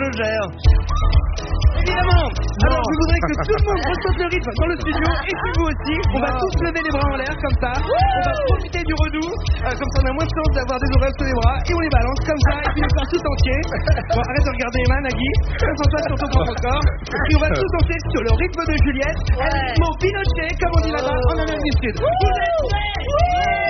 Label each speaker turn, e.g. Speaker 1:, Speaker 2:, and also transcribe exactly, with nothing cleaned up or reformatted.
Speaker 1: je gère. Évidemment. Alors je voudrais que tout le monde ressente le rythme dans le studio et puis vous aussi. On va tous lever les bras en l'air comme ça. On va profiter du redoux. Euh, comme ça on a moins de chance d'avoir des oreilles sous les bras. Et on les balance comme ça et puis on part tout entier. Bon arrête de regarder Emma, Nagui. Concentre-toi sur ton propre corps. Et on va tous danser sur le rythme de Juliette. Elle mon Pinochet comme on dit là-bas en Amérique du Sud. Vous êtes prêts?